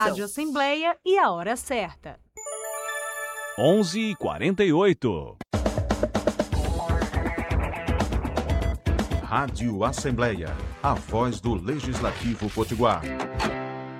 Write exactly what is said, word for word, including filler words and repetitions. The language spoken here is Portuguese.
Rádio Assembleia e a hora certa. onze e quarenta e oito. Rádio Assembleia, a voz do Legislativo Potiguar.